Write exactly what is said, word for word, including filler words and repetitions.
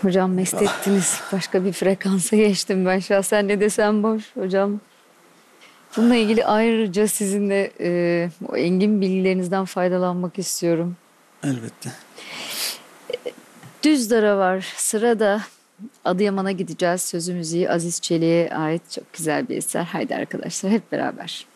Hocam mest ettiniz. Başka bir frekansa geçtim ben şahsen, ne desem boş hocam. Bununla ilgili ayrıca sizinle e, o engin bilgilerinizden faydalanmak istiyorum. Elbette. Düzdar'a var sırada. Adıyaman'a gideceğiz. Sözü müziği Aziz Çelik'e ait çok güzel bir eser. Haydi arkadaşlar hep beraber.